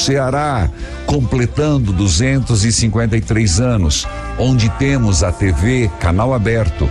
Ceará, completando 253 anos, onde temos a TV Canal Aberto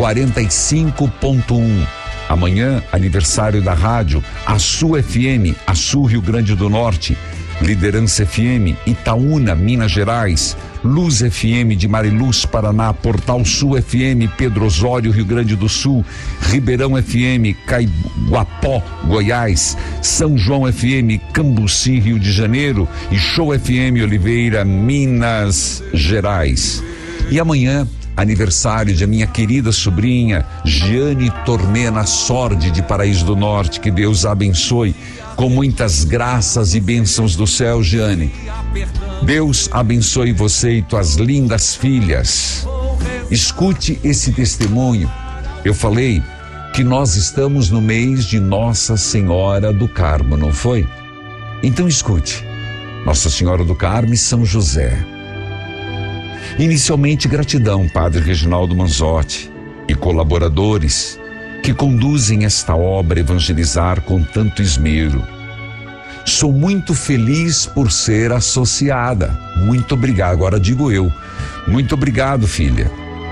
45.1. Amanhã, aniversário da rádio Açu FM, Açu, Rio Grande do Norte, Liderança FM, Itaúna, Minas Gerais, Luz FM de Mariluz, Paraná, Portal Sul FM, Pedro Osório, Rio Grande do Sul, Ribeirão FM, Caiguapó, Goiás, São João FM, Cambuci, Rio de Janeiro e Show FM Oliveira, Minas Gerais. E amanhã, aniversário de minha querida sobrinha Giane Tormena Sordi, de Paraíso do Norte. Que Deus a abençoe com muitas graças e bênçãos do céu, Giane. Deus abençoe você e tuas lindas filhas. Escute esse testemunho. Eu falei que nós estamos no mês de Nossa Senhora do Carmo, não foi? Então escute. Nossa Senhora do Carmo e São José. Inicialmente, gratidão, Padre Reginaldo Manzotti e colaboradores que conduzem esta obra Evangelizar com tanto esmero. Sou muito feliz por ser associada. Muito obrigado. Agora digo eu. Muito obrigado, filha.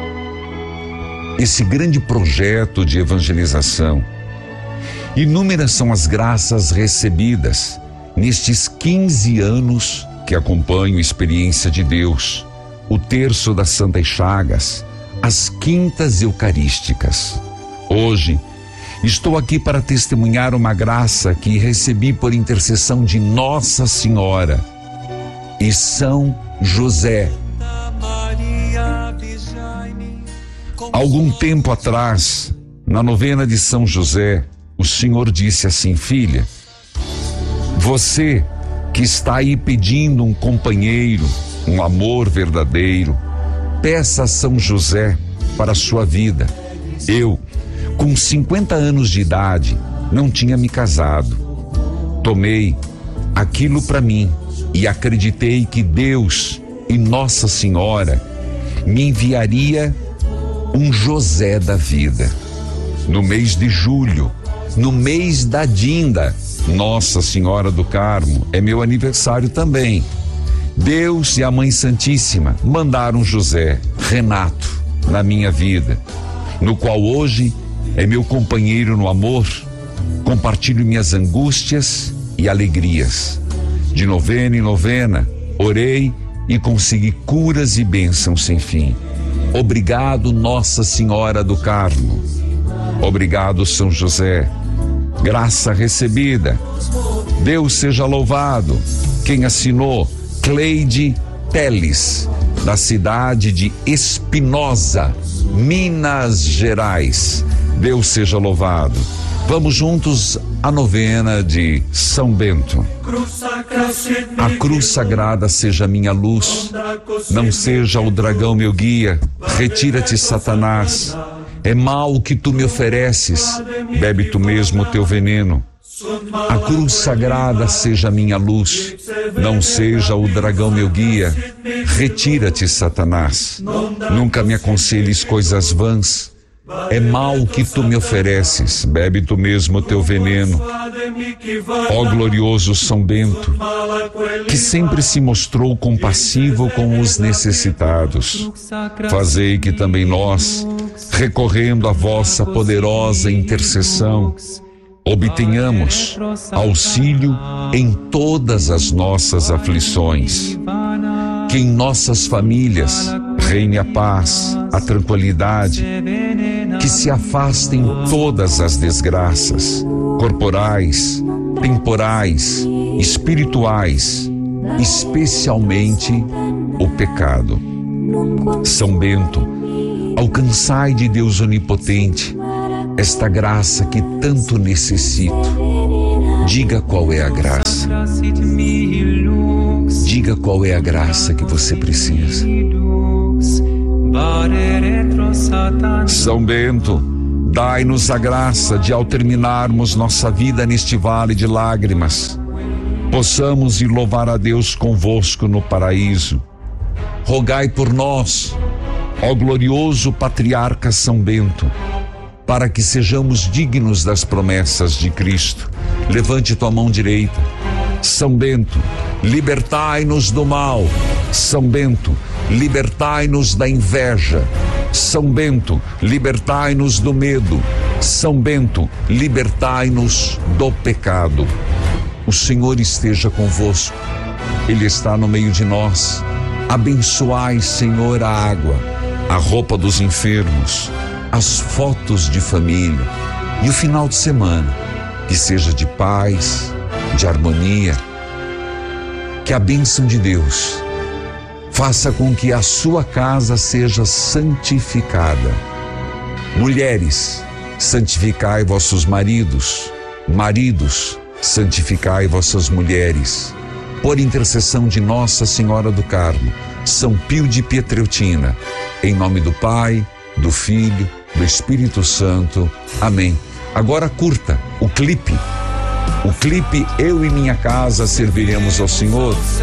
Esse grande projeto de evangelização. Inúmeras são as graças recebidas nestes 15 anos que acompanho a experiência de Deus. O terço das Santas Chagas, as quintas eucarísticas. Hoje, estou aqui para testemunhar uma graça que recebi por intercessão de Nossa Senhora e São José. Algum tempo atrás, na novena de São José, o Senhor disse assim: filha, você que está aí pedindo um companheiro, um amor verdadeiro, peça a São José para a sua vida. Eu, com 50 anos de idade, não tinha me casado. Tomei aquilo para mim e acreditei que Deus e Nossa Senhora me enviaria um José da vida. No mês de julho, no mês da Dinda, Nossa Senhora do Carmo, é meu aniversário também. Deus e a Mãe Santíssima mandaram José, Renato, na minha vida, no qual hoje é meu companheiro no amor, compartilho minhas angústias e alegrias. De novena em novena, orei e consegui curas e bênçãos sem fim. Obrigado, Nossa Senhora do Carmo. Obrigado, São José. Graça recebida. Deus seja louvado. Quem assinou? Cleide Teles, da cidade de Espinosa, Minas Gerais. Deus seja louvado. Vamos juntos à novena de São Bento. A cruz sagrada seja minha luz, não seja o dragão meu guia. Retira-te, Satanás. É mal o que tu me ofereces, bebe tu mesmo o teu veneno. A cruz sagrada seja minha luz, não seja o dragão meu guia. Retira-te, Satanás. Nunca me aconselhes coisas vãs. É mal o que tu me ofereces, bebe tu mesmo o teu veneno. Ó glorioso São Bento, que sempre se mostrou compassivo com os necessitados, fazei que também nós, recorrendo à vossa poderosa intercessão, obtenhamos auxílio em todas as nossas aflições. Que em nossas famílias reine a paz, a tranquilidade, que se afastem todas as desgraças, corporais, temporais, espirituais, especialmente o pecado. São Bento, alcançai de Deus onipotente esta graça que tanto necessito. Diga qual é a graça. Diga qual é a graça que você precisa. São Bento, dai-nos a graça de, ao terminarmos nossa vida neste vale de lágrimas, possamos ir louvar a Deus convosco no paraíso. Rogai por nós, ó glorioso patriarca São Bento, para que sejamos dignos das promessas de Cristo. Levante tua mão direita. São Bento, libertai-nos do mal. São Bento, libertai-nos da inveja. São Bento, libertai-nos do medo. São Bento, libertai-nos do pecado. O Senhor esteja convosco. Ele está no meio de nós. Abençoai, Senhor, a água, a roupa dos enfermos, as fotos de família e o final de semana, que seja de paz, de harmonia. Que a bênção de Deus faça com que a sua casa seja santificada. Mulheres, santificai vossos maridos. Maridos, santificai vossas mulheres. Por intercessão de Nossa Senhora do Carmo, São Pio de Pietreutina, em nome do Pai, do Filho, do Espírito Santo. Amém. Agora curta o clipe. O clipe Eu e Minha Casa Serviremos ao Senhor,